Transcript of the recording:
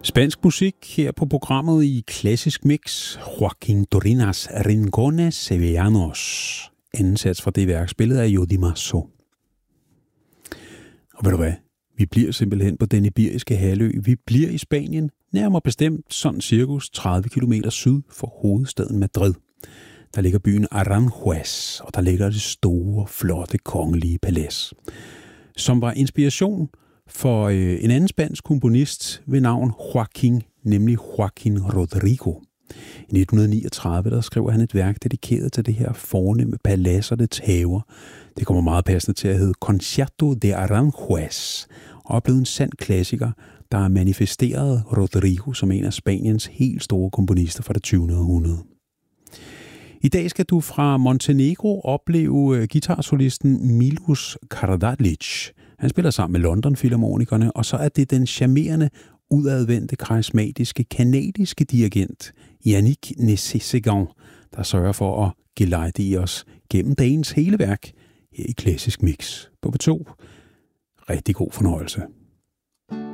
Spansk musik her på programmet i Klassisk Mix. Joaquín Turina's Rincones Sevillanos. Anden sats fra det værk, spillet af Yo Di Mazo. Og ved du hvad? Vi bliver simpelthen på den iberiske halvø. Vi bliver i Spanien, nærmere bestemt sådan cirkus 30 km syd for hovedstaden Madrid. Der ligger byen Aranjuez, og der ligger det store, flotte, kongelige palads, som var inspiration for en anden spansk komponist ved navn Joaquín, nemlig Joaquín Rodrigo. I 1939 der skrev han et værk dedikeret til det her fornemme palads og dets haver. Det kommer meget passende til at hedde Concierto de Aranjuez, og er blevet en sand klassiker, der har manifesteret Rodrigo som en af Spaniens helt store komponister fra det 20. århundrede. I dag skal du fra Montenegro opleve guitarsolisten Milos Karađalić. Han spiller sammen med London-filharmonikerne, og så er det den charmerende, udadvendte, karismatiske, kanadiske dirigent Yannick Nézet-Séguin, der sørger for at gelejde i os gennem dagens hele værk her i Klassisk Mix på P2. Rigtig god fornøjelse.